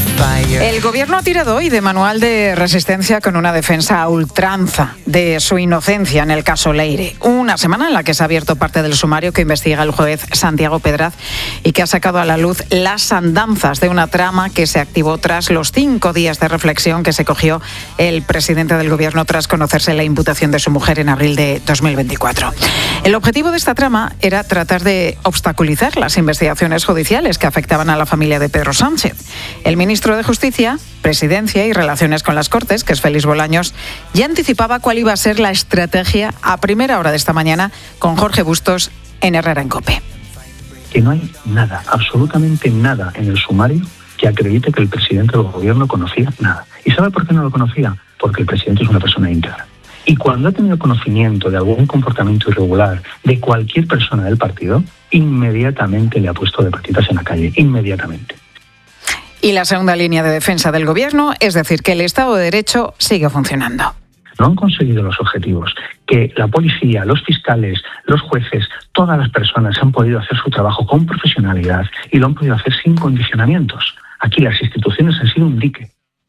El gobierno ha tirado hoy de manual de resistencia con una defensa a ultranza de su inocencia en el caso Leire. Una semana en la que se ha abierto parte del sumario que investiga el juez Santiago Pedraz y que ha sacado a la luz las andanzas de una trama que se activó tras los 5 días de reflexión que se cogió el presidente del gobierno tras conocerse la imputación de su mujer en abril de 2024. El objetivo de esta trama era tratar de obstaculizar las investigaciones judiciales que afectaban a la familia de Pedro Sánchez. El ministro de Justicia, Presidencia y Relaciones con las Cortes, que es Félix Bolaños, ya anticipaba cuál iba a ser la estrategia a primera hora de esta mañana con Jorge Bustos en Herrera en COPE. Que no hay nada, absolutamente nada en el sumario que acredite que el presidente del gobierno conocía nada. ¿Y sabe por qué no lo conocía? Porque el presidente es una persona íntegra. Y cuando ha tenido conocimiento de algún comportamiento irregular de cualquier persona del partido, inmediatamente le ha puesto de patitas en la calle, inmediatamente. Y la segunda línea de defensa del gobierno es decir que el Estado de Derecho sigue funcionando. No han conseguido los objetivos, que la policía, los fiscales, los jueces, todas las personas han podido hacer su trabajo con profesionalidad y lo han podido hacer sin condicionamientos. Aquí las instituciones han sido un dique.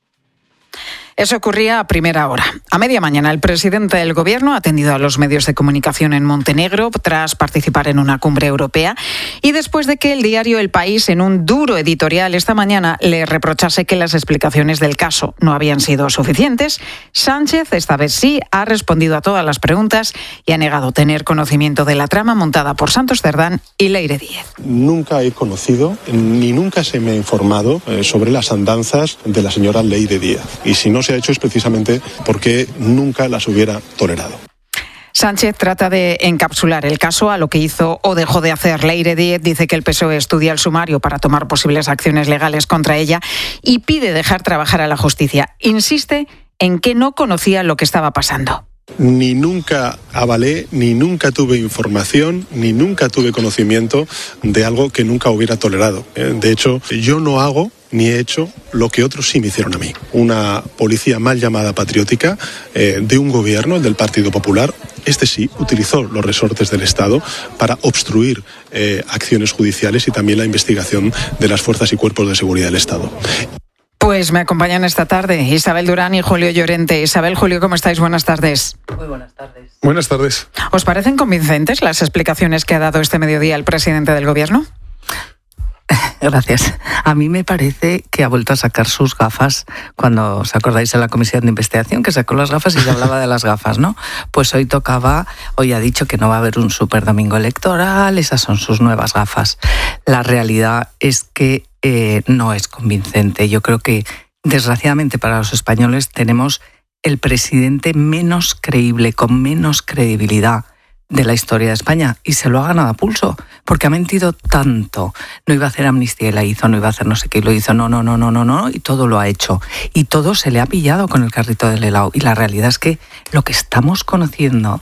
Eso ocurría a primera hora. A media mañana, el presidente del gobierno ha atendido a los medios de comunicación en Montenegro tras participar en una cumbre europea y después de que el diario El País, en un duro editorial esta mañana, le reprochase que las explicaciones del caso no habían sido suficientes, Sánchez, esta vez sí, ha respondido a todas las preguntas y ha negado tener conocimiento de la trama montada por Santos Cerdán y Leire Díez. Nunca he conocido ni nunca se me ha informado sobre las andanzas de la señora Leire Díez. Y si no se ha hecho es precisamente porque nunca las hubiera tolerado. Sánchez trata de encapsular el caso a lo que hizo o dejó de hacer Leire Díez. Dice que el PSOE estudia el sumario para tomar posibles acciones legales contra ella y pide dejar trabajar a la justicia. Insiste en que no conocía lo que estaba pasando. Ni nunca avalé, ni nunca tuve información, ni nunca tuve conocimiento de algo que nunca hubiera tolerado. De hecho, yo no hago ni he hecho lo que otros sí me hicieron a mí. Una policía mal llamada patriótica de un gobierno, el del Partido Popular, este sí utilizó los resortes del Estado para obstruir acciones judiciales y también la investigación de las fuerzas y cuerpos de seguridad del Estado. Pues me acompañan esta tarde Isabel Durán y Julio Llorente. Isabel, Julio, ¿cómo estáis? Buenas tardes. Muy buenas tardes. Buenas tardes. ¿Os parecen convincentes las explicaciones que ha dado este mediodía el presidente del gobierno? Gracias. A mí me parece que ha vuelto a sacar sus gafas cuando, ¿os acordáis de la comisión de investigación que sacó las gafas y ya hablaba de las gafas, ¿no? Pues hoy ha dicho que no va a haber un super domingo electoral, esas son sus nuevas gafas. La realidad es que no es convincente. Yo creo que, desgraciadamente para los españoles, tenemos el presidente menos creíble, con menos credibilidad de la historia de España, y se lo ha ganado a pulso, porque ha mentido tanto. No iba a hacer amnistía y la hizo, no iba a hacer no sé qué y lo hizo, no, y todo lo ha hecho. Y todo se le ha pillado con el carrito del helado. Y la realidad es que lo que estamos conociendo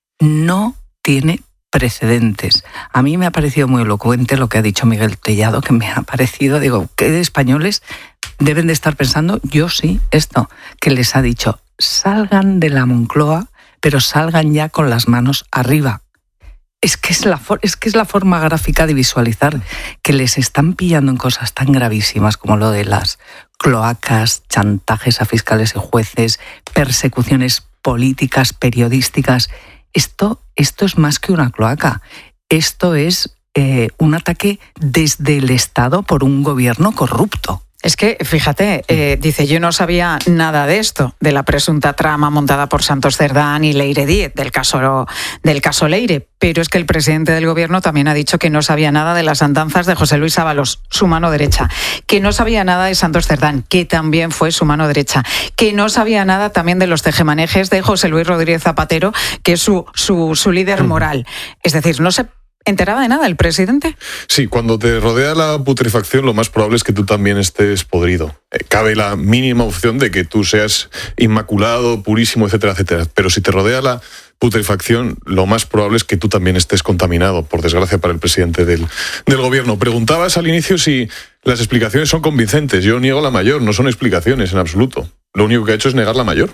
no tiene precedentes. A mí me ha parecido muy elocuente lo que ha dicho Miguel Tellado, que me ha parecido, ¿qué de españoles deben de estar pensando? Yo sí, esto, que les ha dicho, salgan de la Moncloa, pero salgan ya con las manos arriba. Es que es la forma gráfica de visualizar que les están pillando en cosas tan gravísimas como lo de las cloacas, chantajes a fiscales y jueces, persecuciones políticas, periodísticas. Esto es más que una cloaca. Esto es un ataque desde el Estado por un gobierno corrupto. Es que, fíjate, dice, yo no sabía nada de esto, de la presunta trama montada por Santos Cerdán y Leire Díez, del caso Leire, pero es que el presidente del gobierno también ha dicho que no sabía nada de las andanzas de José Luis Ábalos, su mano derecha, que no sabía nada de Santos Cerdán, que también fue su mano derecha, que no sabía nada también de los tejemanejes de José Luis Rodríguez Zapatero, que es su líder moral. Es decir, no se ¿enteraba de nada el presidente? Sí, cuando te rodea la putrefacción, lo más probable es que tú también estés podrido. Cabe la mínima opción de que tú seas inmaculado, purísimo, etcétera, etcétera. Pero si te rodea la putrefacción, lo más probable es que tú también estés contaminado, por desgracia para el presidente del gobierno. Preguntabas al inicio si las explicaciones son convincentes. Yo niego la mayor, no son explicaciones en absoluto. Lo único que ha hecho es negar la mayor.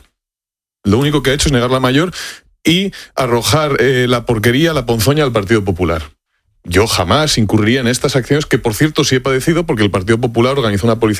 Y arrojar la porquería, la ponzoña al Partido Popular. Yo jamás incurriría en estas acciones que, por cierto, sí he padecido porque el Partido Popular organizó una policía